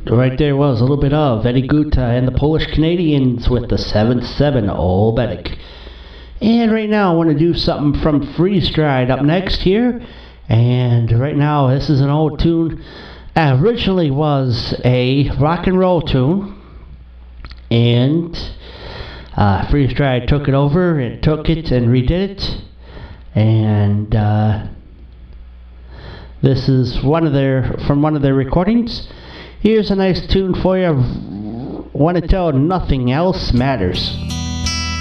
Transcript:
Right there was a little bit of Eddie Guta and the Polish Canadians with the 7-7 Olbetic. And right now I want to do something from Freeze Dried up next here. And right now this is an old tune. Originally was a rock and roll tune. And Freeze Dried took it over and took it and redid it. And this is from one of their recordings. Here's a nice tune for you. Want to tell nothing else matters.